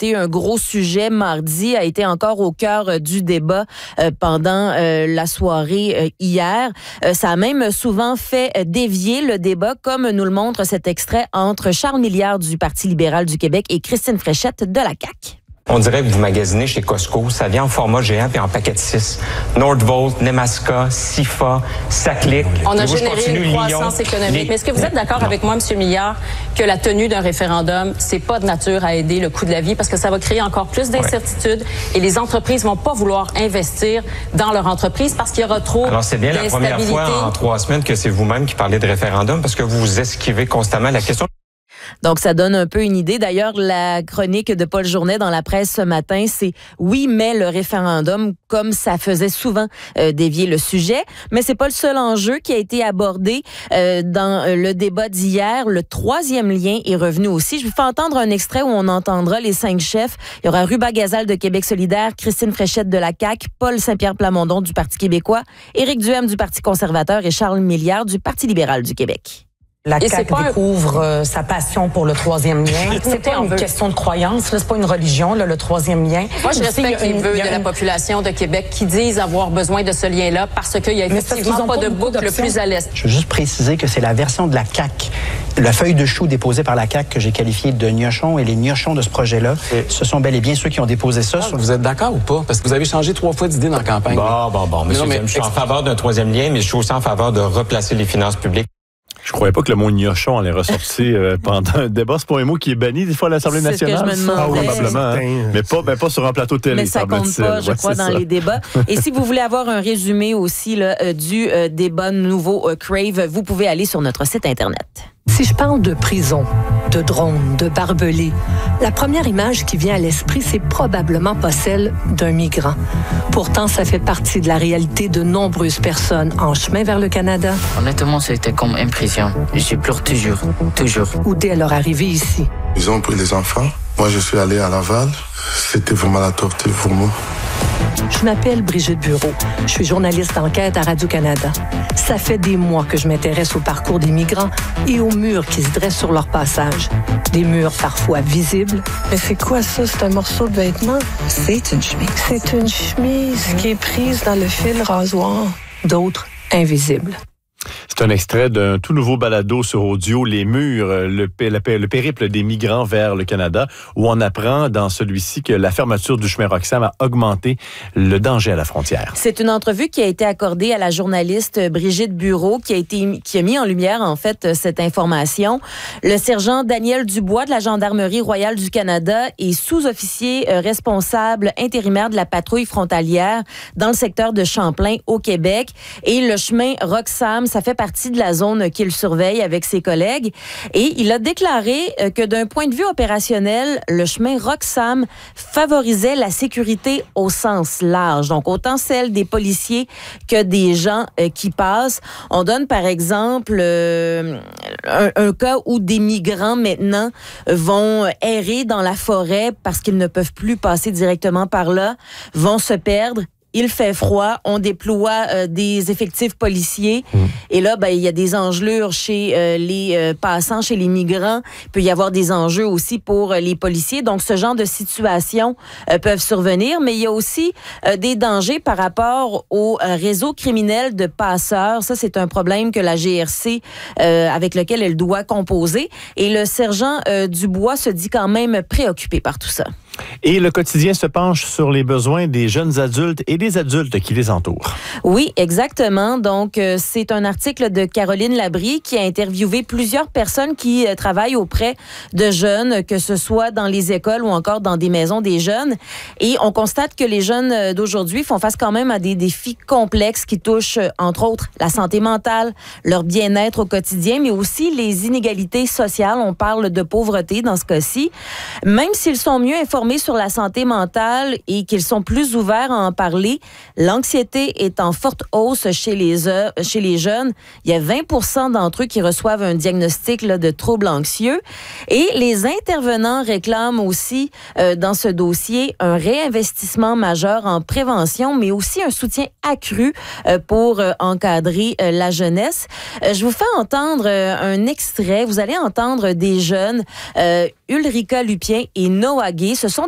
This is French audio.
été un gros sujet mardi, a été encore au cœur du débat pendant la soirée hier. Ça a même souvent fait dévier le débat, comme nous le montre cet extrait entre Charles Milliard du Parti libéral du Québec et Christine Fréchette de la CAQ. On dirait que vous magasinez chez Costco, ça vient en format géant puis en paquet de 6. Nordvolt, Nemaska, Sifa, Saclic. On a généré une croissance économique. Mais est-ce que vous êtes d'accord avec moi, M. Milliard, que la tenue d'un référendum, c'est pas de nature à aider le coût de la vie parce que ça va créer encore plus d'incertitudes et les entreprises vont pas vouloir investir dans leur entreprise parce qu'il y aura trop d'instabilité. Alors, c'est bien la première fois en 3 semaines que c'est vous-même qui parlez de référendum parce que vous vous esquivez constamment la question. Donc, ça donne un peu une idée. D'ailleurs, la chronique de Paul Journet dans la presse ce matin, c'est « Oui, mais le référendum », comme ça faisait souvent dévier le sujet. Mais c'est pas le seul enjeu qui a été abordé dans le débat d'hier. Le 3e lien est revenu aussi. Je vous fais entendre un extrait où on entendra les 5 chefs. Il y aura Ruba Gazal de Québec solidaire, Christine Fréchette de la CAQ, Paul Saint-Pierre Plamondon du Parti québécois, Éric Duhem du Parti conservateur et Charles Milliard du Parti libéral du Québec. La CAQ découvre sa passion pour le 3e lien. C'est pas une question de croyance, là, c'est pas une religion, là, le 3e lien. Moi, je respecte les vœux de la population de Québec qui disent avoir besoin de ce lien-là parce qu'il y a effectivement pas de boucle plus à l'est. Je veux juste préciser que c'est la version de la CAQ, la feuille de chou déposée par la CAQ que j'ai qualifiée de gnochon, et les gnochons de ce projet-là, ce sont bel et bien ceux qui ont déposé ça. Vous êtes d'accord ou pas? Parce que vous avez changé 3 fois d'idée dans la campagne. Bon. Monsieur Duhem, je suis en faveur d'un 3e lien, mais je suis aussi en faveur de replacer les finances publiques. Je croyais pas que le mot gnochon allait ressortir pendant un débat. C'est pas un mot qui est banni des fois à l'Assemblée nationale. C'est ce que je me demandais. Probablement. Hein? Mais pas sur un plateau télé. Mais ça compte pas, je crois, dans les débats. Et si vous voulez avoir un résumé aussi là, du débat nouveau Crave, vous pouvez aller sur notre site Internet. Si je parle de prison, de drone, de barbelés, la première image qui vient à l'esprit, c'est probablement pas celle d'un migrant. Pourtant, ça fait partie de la réalité de nombreuses personnes en chemin vers le Canada. Honnêtement, c'était comme une prison. Je pleure toujours. Ou dès leur arrivée ici. Ils ont pris les enfants. Moi, je suis allé à Laval. C'était vraiment la torture pour moi. Je m'appelle Brigitte Bureau. Je suis journaliste d'enquête à Radio-Canada. Ça fait des mois que je m'intéresse au parcours des migrants et aux murs qui se dressent sur leur passage. Des murs parfois visibles. Mais c'est quoi ça? C'est un morceau de vêtement? C'est une chemise. C'est une chemise qui est prise dans le fil rasoir. D'autres invisibles. C'est un extrait d'un tout nouveau balado sur audio, Les Murs, le périple des migrants vers le Canada, où on apprend dans celui-ci que la fermeture du chemin Roxham a augmenté le danger à la frontière. C'est une entrevue qui a été accordée à la journaliste Brigitte Bureau, qui a mis en lumière, en fait, cette information. Le sergent Daniel Dubois de la Gendarmerie royale du Canada est sous-officier responsable intérimaire de la patrouille frontalière dans le secteur de Champlain, au Québec. Et le chemin Roxham, ça fait partie de la zone qu'il surveille avec ses collègues. Et il a déclaré que d'un point de vue opérationnel, le chemin Roxham favorisait la sécurité au sens large. Donc, autant celle des policiers que des gens qui passent. On donne, par exemple, un cas où des migrants, maintenant, vont errer dans la forêt parce qu'ils ne peuvent plus passer directement par là, vont se perdre. Il fait froid, on déploie des effectifs policiers et là, il y a des engelures chez les passants, chez les migrants. Il peut y avoir des enjeux aussi pour les policiers. Donc, ce genre de situations peuvent survenir, mais il y a aussi des dangers par rapport au réseau criminel de passeurs. Ça, c'est un problème que la GRC, avec lequel elle doit composer. Et le sergent Dubois se dit quand même préoccupé par tout ça. Et le quotidien se penche sur les besoins des jeunes adultes et des adultes qui les entourent. Oui, exactement. Donc, c'est un article de Caroline Labrie qui a interviewé plusieurs personnes qui travaillent auprès de jeunes, que ce soit dans les écoles ou encore dans des maisons des jeunes. Et on constate que les jeunes d'aujourd'hui font face quand même à des défis complexes qui touchent, entre autres, la santé mentale, leur bien-être au quotidien, mais aussi les inégalités sociales. On parle de pauvreté dans ce cas-ci. Même s'ils sont mieux informés sur la santé mentale et qu'ils sont plus ouverts à en parler, l'anxiété est en forte hausse chez les jeunes. Il y a 20% d'entre eux qui reçoivent un diagnostic de troubles anxieux. Et les intervenants réclament aussi dans ce dossier un réinvestissement majeur en prévention, mais aussi un soutien accru pour encadrer la jeunesse. Je vous fais entendre un extrait. Vous allez entendre des jeunes, Ulrika Lupien et Noah Gay. Ce sont